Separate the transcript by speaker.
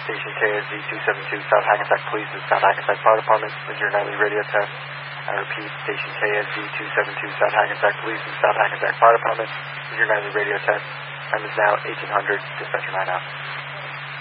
Speaker 1: Station KSZ 272, South Hackensack Police and South Hackensack Fire Department. This is your nightly radio test. I repeat, Station KSZ 272, South Hackensack Police and South Hackensack Fire Department. This is your nightly radio test. Time is now 1800. Dispatcher 9 out.